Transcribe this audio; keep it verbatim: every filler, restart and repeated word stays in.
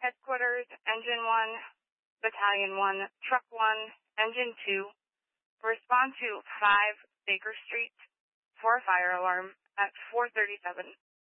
Headquarters, Engine one, Battalion one, Truck one, Engine two, respond to five Baker Street for a fire alarm at four thirty-seven.